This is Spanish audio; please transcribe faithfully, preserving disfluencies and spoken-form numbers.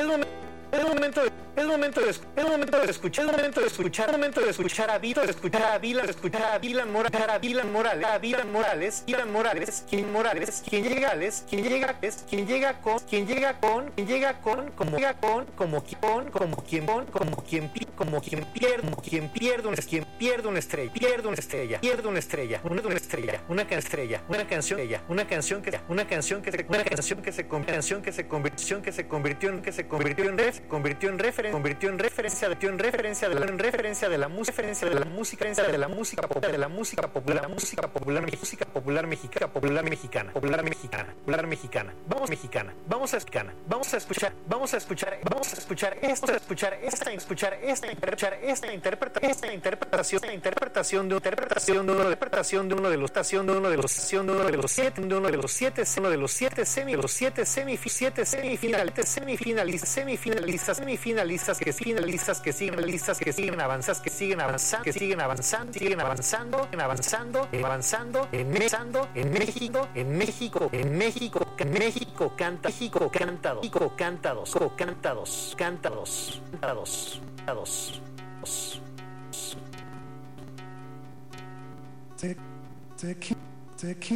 Es momento Es momento de, es momento de, es momento de escuchar, es momento de escuchar, es momento de escuchar a Vito, de escuchar a Vila, de escuchar a Vilan Morales, a Vilan Morales, a Vilan Morales, Vilan Morales, quien Morales, quien llega, quien llega, es quien llega con, quien llega con, quien llega con, como llega con, como quien, como quien, como quien, como quien pierde, como quien pierde, un, quien pierde una estrella, pierde una estrella, pierde una estrella, una, una estrella, una estrella, una canción, ella, una canción que, una canción que, una canción que se, canción que se convirtió, que se convirtió en, que se convirtió en ref, convirtió en referencia, convirtió en referencia, en referencia de la en referencia de la música, referencia de la música, de la música popular, de la música popular, la música popular, música popular mexicana, popular mexicana, popular mexicana, popular mexicana. Vamos mexicana, vamos a escuchar, vamos a escuchar, vamos a escuchar, vamos a escuchar esto, a escuchar esta, escuchar esta, interpretar esta, interpreta esta interpretación, la interpretación de interpretación de una interpretación de uno de los estación de uno de los de uno de los siete, de uno de los siete, uno de los siete semi, los siete semi, siete semifinalistas, semifinalistas, semifinalistas, semifinalistas que finalistas que siguen listas que siguen avanzando, que siguen avanzando, que siguen avanzando, siguen avanzando, en avanzando, en avanzando, en México, en México, en México, en México, en México canta, México cantado, México cantados, cantados, cantados, cantados, cantados. Te, te, te